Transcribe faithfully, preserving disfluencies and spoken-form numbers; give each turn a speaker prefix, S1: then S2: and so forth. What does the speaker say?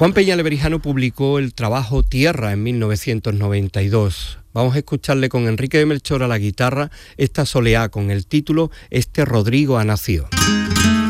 S1: Juan Peña-Leverijano publicó el trabajo Tierra en mil novecientos noventa y dos. Vamos a escucharle con Enrique de Melchor a la guitarra esta soleá con el título Este Rodrigo ha nacido.